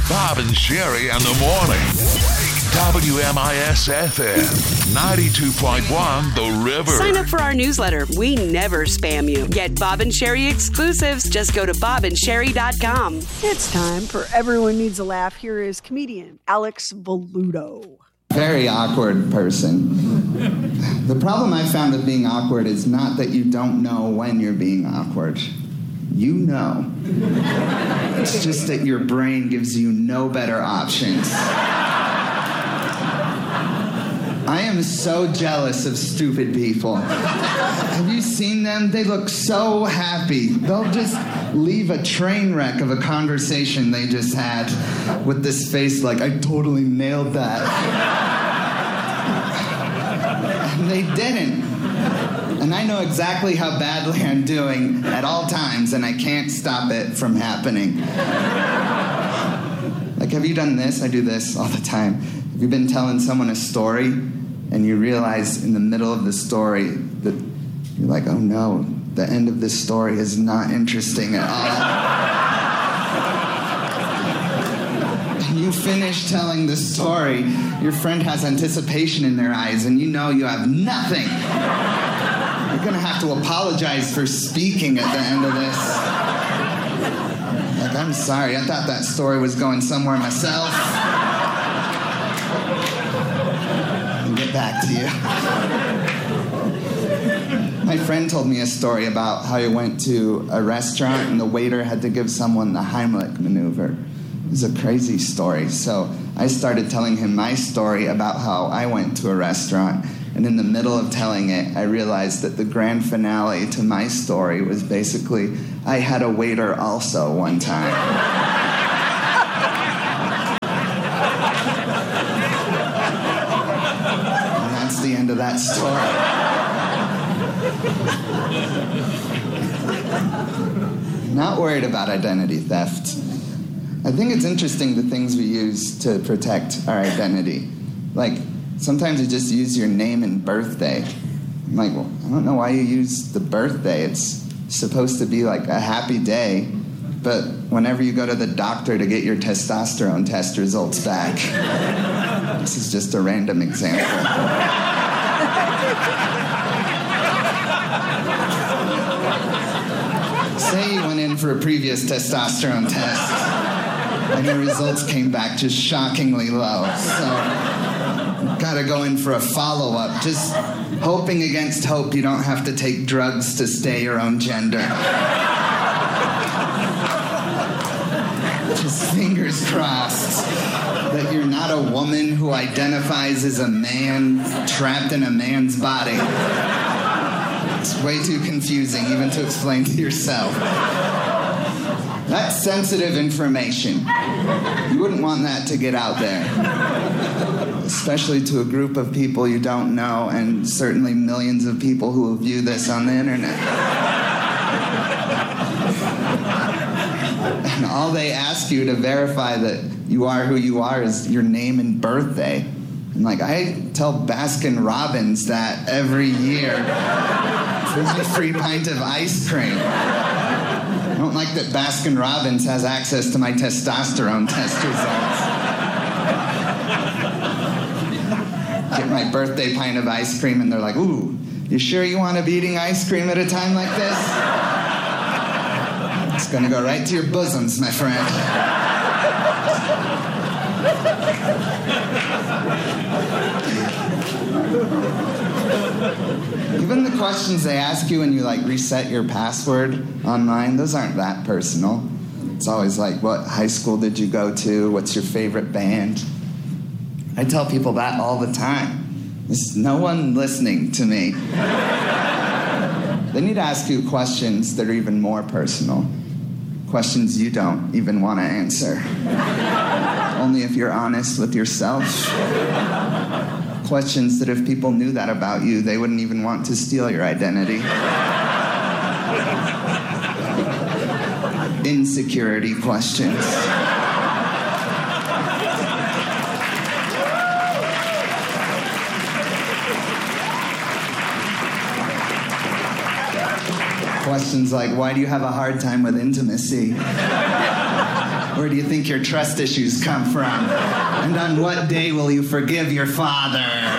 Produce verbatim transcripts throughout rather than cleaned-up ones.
Bob and Sherry in the morning. W M I S F M, ninety-two point one The River. Sign up for our newsletter. We never spam you. Get Bob and Sherry exclusives. Just go to bob and sherry dot com. It's time for Everyone Needs a Laugh. Here is comedian Alex Voluto. Very awkward person. The problem I found with being awkward is not that you don't know when you're being awkward. You know. It's just that your brain gives you no better options. I am so jealous of stupid people. Have you seen them? They look so happy. They'll just leave a train wreck of a conversation they just had with this face like, I totally nailed that. And they didn't. And I know exactly how badly I'm doing at all times, and I can't stop it from happening. Like, have you done this? I do this all the time. Have you been telling someone a story, and you realize in the middle of the story that you're like, oh no, the end of this story is not interesting at all. And you finish telling the story, your friend has anticipation in their eyes, and you know you have nothing. You're gonna have to apologize for speaking at the end of this. Like, I'm sorry, I thought that story was going somewhere myself. I'll get back to you. My friend told me a story about how he went to a restaurant and the waiter had to give someone the Heimlich maneuver. It was a crazy story. So I started telling him my story about how I went to a restaurant, and in the middle of telling it, I realized that the grand finale to my story was basically, I had a waiter also one time. And that's the end of that story. Not worried about identity theft. I think it's interesting the things we use to protect our identity. Like, sometimes you just use your name and birthday. I'm like, well, I don't know why you use the birthday. It's supposed to be like a happy day. But whenever you go to the doctor to get your testosterone test results back, this is just a random example. Say you went in for a previous testosterone test, and your results came back just shockingly low. So, gotta go in for a follow-up, just hoping against hope you don't have to take drugs to stay your own gender. Just fingers crossed that you're not a woman who identifies as a man trapped in a man's body. It's way too confusing even to explain to yourself. That's sensitive information. You wouldn't want that to get out there. Especially to a group of people you don't know, and certainly millions of people who will view this on the internet. And all they ask you to verify that you are who you are is your name and birthday. And like, I tell Baskin Robbins that every year for my free pint of ice cream. I don't like that Baskin Robbins has access to my testosterone test results. Get my birthday pint of ice cream, and they're like, ooh, you sure you want to be eating ice cream at a time like this? It's going to go right to your bosoms, my friend. Even the questions they ask you when you, like, reset your password online, those aren't that personal. It's always like, what high school did you go to? What's your favorite band? I tell people that all the time. There's no one listening to me. They need to ask you questions that are even more personal. Questions you don't even want to answer. Only if you're honest with yourself. Questions that if people knew that about you, they wouldn't even want to steal your identity. Insecurity questions. Questions like, why do you have a hard time with intimacy? Where do you think your trust issues come from? And on what day will you forgive your father?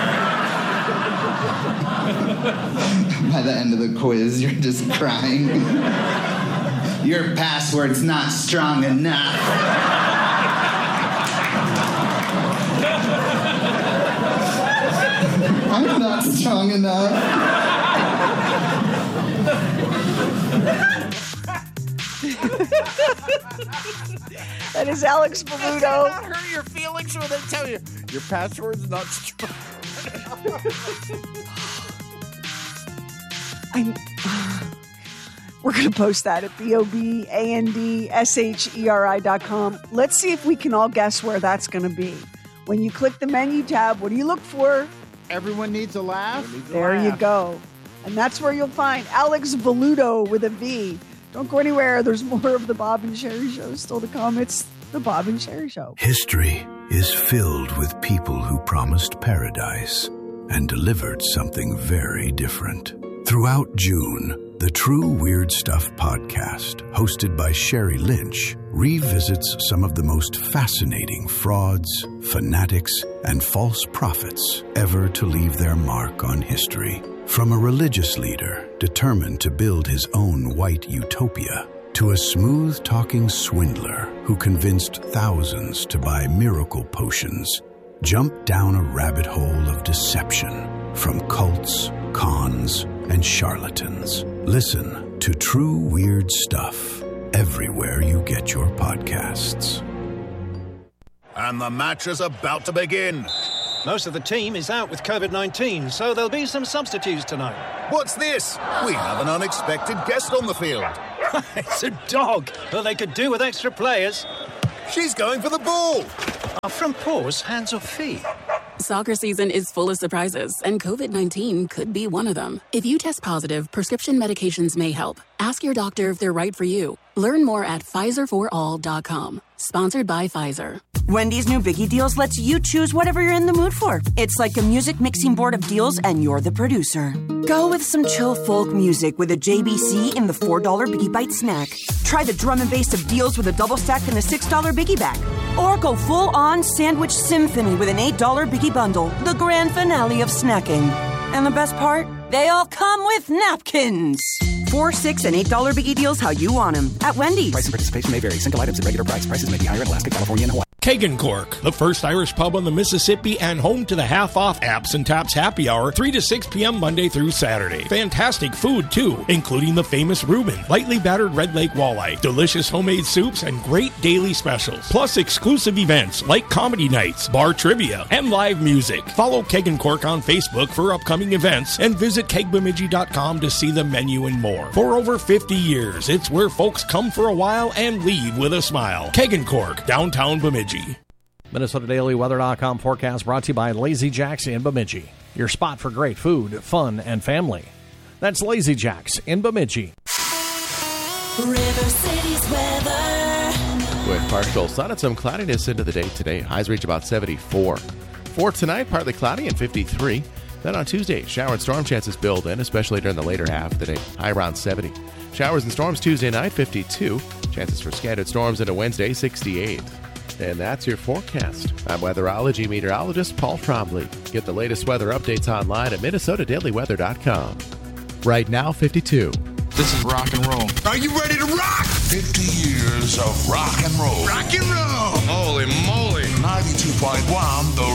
By the end of the quiz, you're just crying. Your password's not strong enough. I'm not strong enough. That is Alex Bellutto. Does that not hurt your feelings when they tell you your password's not strong? I'm, we're going to post that at B O B A N D S H E R I dot com. Let's see if we can all guess where that's going to be. When you click the menu tab, what do you look for? Everyone needs a laugh. Needs a there laugh. you go. And that's where you'll find Alex Bellutto with a V. Don't go anywhere. There's more of the Bob and Sherry Show still to come. It's the Bob and Sherry Show. History is filled with people who promised paradise and delivered something very different. Throughout June, the True Weird Stuff podcast, hosted by Sherry Lynch, revisits some of the most fascinating frauds, fanatics, and false prophets ever to leave their mark on history. From a religious leader determined to build his own white utopia, to a smooth-talking swindler who convinced thousands to buy miracle potions, jump down a rabbit hole of deception from cults, cons, and charlatans. Listen to True Weird Stuff everywhere you get your podcasts. And the match is about to begin. Most of the team is out with covid nineteen, so there'll be some substitutes tonight. What's this? We have an unexpected guest on the field. It's a dog. Well, they could do with extra players. She's going for the ball. Are front paws hands or feet? Soccer season is full of surprises, and covid nineteen could be one of them. If you test positive, prescription medications may help. Ask your doctor if they're right for you. Learn more at Pfizer for all dot com. Sponsored by Pfizer. Wendy's new Biggie Deals lets you choose whatever you're in the mood for. It's like a music mixing board of deals, and you're the producer. Go with some chill folk music with a J B C in the four dollar Biggie Bite snack. Try the drum and bass of deals with a double stack in the six dollar Biggie Bag. Or go full-on sandwich symphony with an eight dollar Biggie Bundle, the grand finale of snacking. And the best part? They all come with napkins. Four, six, and eight dollar Biggie Deals how you want them at Wendy's. Price and participation may vary. Single items at regular price. Prices may be higher in Alaska, California, and Hawaii. Kagan Cork, the first Irish pub on the Mississippi and home to the half-off Apps and Taps Happy Hour, three to six p.m. Monday through Saturday. Fantastic food, too, including the famous Reuben, lightly battered Red Lake walleye, delicious homemade soups, and great daily specials. Plus exclusive events like comedy nights, bar trivia, and live music. Follow Kagan Cork on Facebook for upcoming events and visit keg bemidji dot com to see the menu and more. For over fifty years, it's where folks come for a while and leave with a smile. Kagan Cork, downtown Bemidji. Minnesota Daily Weather dot com forecast brought to you by Lazy Jack's in Bemidji. Your spot for great food, fun, and family. That's Lazy Jack's in Bemidji. River City's weather. With partial sun and some cloudiness into the day today. Highs reach about seventy-four. For tonight, partly cloudy and fifty-three. Then on Tuesday, shower and storm chances build in, especially during the later half of the day. High around seventy. Showers and storms Tuesday night, fifty-two. Chances for scattered storms into Wednesday, sixty-eight. And that's your forecast. I'm weatherology meteorologist Paul Trombley. Get the latest weather updates online at Minnesota Daily Weather dot com. Right now, fifty-two. This is rock and roll. Are you ready to rock? fifty years of rock and roll. Rock and roll. Holy moly. ninety-two point one The